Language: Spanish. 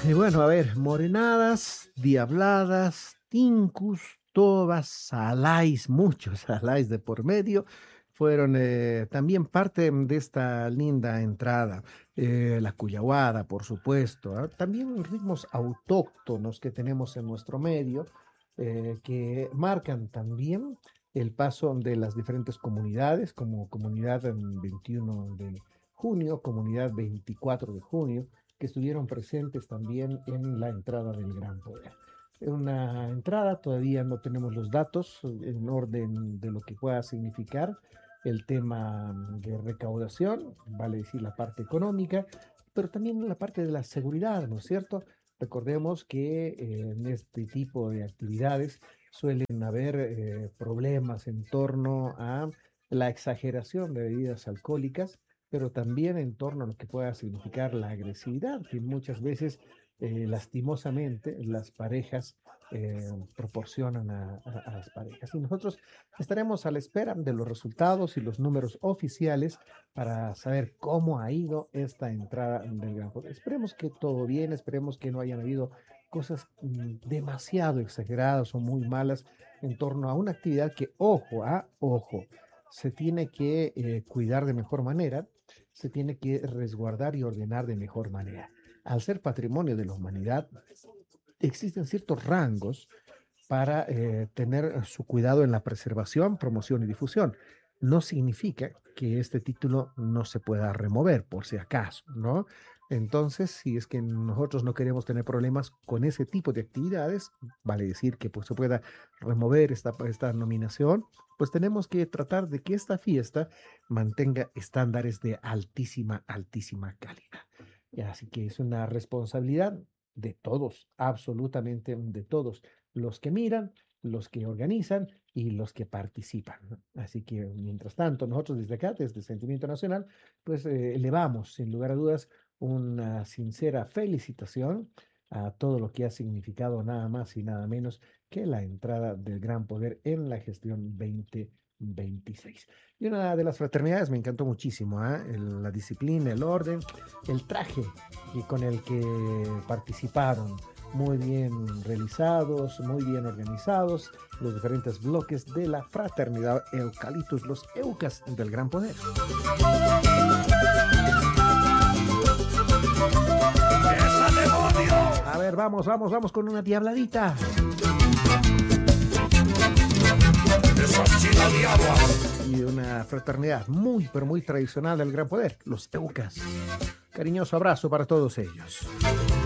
Y bueno, a ver, morenadas, diabladas, tincus, tobas, salais, muchos salais de por medio, fueron también parte de esta linda entrada. La cuyahuada, por supuesto, ¿ah? También ritmos autóctonos que tenemos en nuestro medio, que marcan también el paso de las diferentes comunidades, como comunidad 21 de junio, comunidad 24 de junio, que estuvieron presentes también en la entrada del Gran Poder. Una entrada, todavía no tenemos los datos en orden de lo que pueda significar el tema de recaudación, vale decir la parte económica, pero también la parte de la seguridad, ¿no es cierto? Recordemos que en este tipo de actividades suelen haber problemas en torno a la exageración de bebidas alcohólicas, pero también en torno a lo que pueda significar la agresividad, que muchas veces, lastimosamente, las parejas proporcionan a las parejas. Y nosotros estaremos a la espera de los resultados y los números oficiales para saber cómo ha ido esta entrada del Gran Poder. Esperemos que todo bien, esperemos que no hayan habido cosas demasiado exageradas o muy malas en torno a una actividad que, ojo, ojo, se tiene que cuidar de mejor manera, se tiene que resguardar y ordenar de mejor manera. Al ser patrimonio de la humanidad, existen ciertos rangos para tener su cuidado en la preservación, promoción y difusión. No significa que este título no se pueda remover, por si acaso, ¿no? Entonces, si es que nosotros no queremos tener problemas con ese tipo de actividades, vale decir que pues, se pueda remover esta nominación, pues tenemos que tratar de que esta fiesta mantenga estándares de altísima, altísima calidad. Así que es una responsabilidad de todos, absolutamente de todos, los que miran, los que organizan y los que participan, ¿no? Así que, mientras tanto, nosotros desde acá, desde el Sentimiento Nacional, pues elevamos, sin lugar a dudas, una sincera felicitación a todo lo que ha significado nada más y nada menos que la entrada del Gran Poder en la gestión 2026. Y una de las fraternidades me encantó muchísimo, ¿eh? La disciplina, el orden, el traje y con el que participaron. Muy bien realizados, muy bien organizados, los diferentes bloques de la fraternidad Eucaliptus, los Eucas del Gran Poder. A ver, vamos con una diabladita. Y una fraternidad muy, pero muy tradicional del Gran Poder, los Eucas. Cariñoso abrazo para todos ellos.